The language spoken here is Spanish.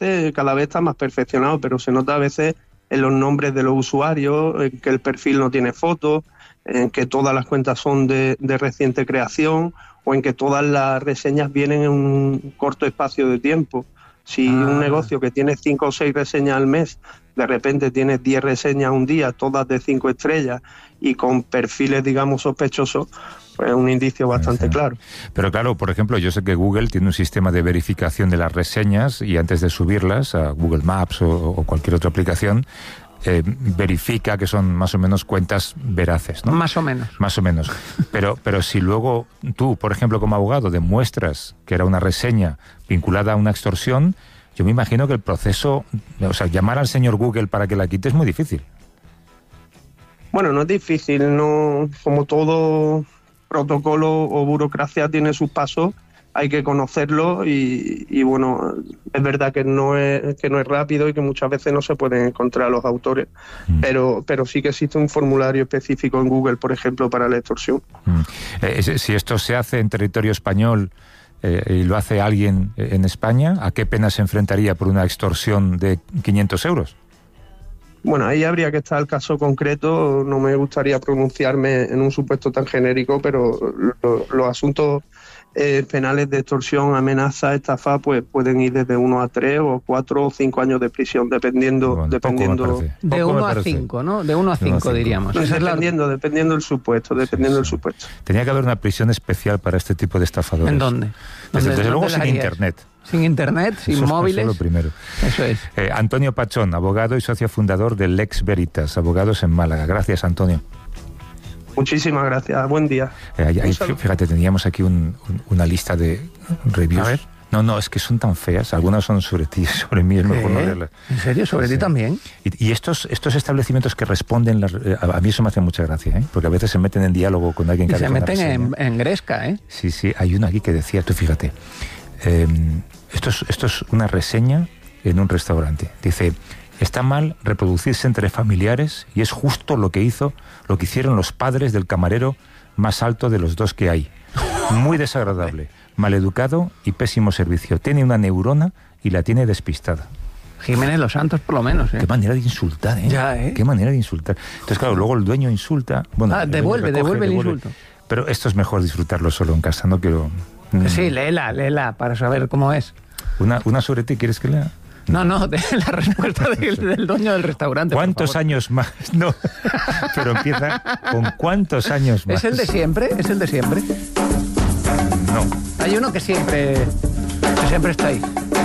parte cada vez está más perfeccionado, pero se nota a veces en los nombres de los usuarios, en que el perfil no tiene fotos, en que todas las cuentas son de reciente creación, o en que todas las reseñas vienen en un corto espacio de tiempo. Si un negocio que tiene 5 o 6 reseñas al mes, de repente tiene 10 reseñas un día, todas de 5 estrellas y con perfiles, digamos, sospechosos, pues es un indicio bastante claro. Pero claro, por ejemplo, yo sé que Google tiene un sistema de verificación de las reseñas y antes de subirlas a Google Maps o cualquier otra aplicación, verifica que son más o menos cuentas veraces, ¿no? Más o menos. Más o menos. Pero si luego tú, por ejemplo, como abogado, demuestras que era una reseña vinculada a una extorsión, yo me imagino que el proceso, o sea, llamar al señor Google para que la quite es muy difícil. Bueno, no es difícil, no, como todo protocolo o burocracia tiene sus pasos, hay que conocerlo y bueno, es verdad que no es rápido y que muchas veces no se pueden encontrar los autores, pero sí que existe un formulario específico en Google, por ejemplo, para la extorsión. Si esto se hace en territorio español y lo hace alguien en España, ¿a qué pena se enfrentaría por una extorsión de 500 euros? Bueno, ahí habría que estar el caso concreto, no me gustaría pronunciarme en un supuesto tan genérico, pero los asuntos penales de extorsión, amenaza, estafa, pues pueden ir desde 1 a 3 o 4 o 5 años de prisión, dependiendo de 1 a 5, ¿no? De 1 a 5 diríamos. No, dependiendo del supuesto, del supuesto. Tenía que haber una prisión especial para este tipo de estafadores. ¿En dónde? Desde luego sin internet. Sin internet, sin móviles. Eso es lo primero. Eso es. Antonio Pachón, abogado y socio fundador de Lex Veritas, abogados en Málaga. Gracias, Antonio. Muchísimas gracias, buen día. Fíjate, teníamos aquí una lista de reviews. A ver. No, es que son tan feas. Algunas son sobre ti, sobre mí, es mejor no leerlas. ¿En serio? ¿Sobre ti también? Y estos establecimientos que responden, a mí eso me hace mucha gracia, ¿eh? Porque a veces se meten en diálogo con alguien que se meten en gresca, ¿eh? Sí, hay uno aquí que decía, tú fíjate, esto es una reseña en un restaurante. Dice: está mal reproducirse entre familiares y es justo lo que hicieron los padres del camarero más alto de los dos que hay. Muy desagradable, maleducado y pésimo servicio. Tiene una neurona y la tiene despistada. Jiménez Los Santos, por lo menos, ¿eh? Qué manera de insultar, ¿eh? Ya, ¿eh? Qué manera de insultar. Entonces, claro, luego el dueño insulta. Bueno, devuelve el insulto. Pero esto es mejor disfrutarlo solo en casa, no quiero... Sí, léela, para saber cómo es. ¿Una sobre ti quieres que lea? No, de la respuesta del dueño del restaurante. ¿Cuántos años más? No, pero empieza con ¿cuántos años más? ¿Es el de siempre? No. Hay uno que siempre está ahí.